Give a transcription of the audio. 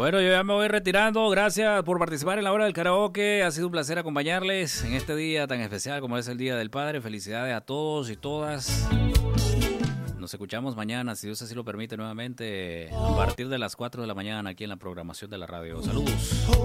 Bueno, yo ya me voy retirando. Gracias por participar en la hora del karaoke. Ha sido un placer acompañarles en este día tan especial como es el Día del Padre. Felicidades a todos y todas. Nos escuchamos mañana, si Dios así lo permite, nuevamente a partir de las 4 de la mañana aquí en la programación de la radio. Saludos.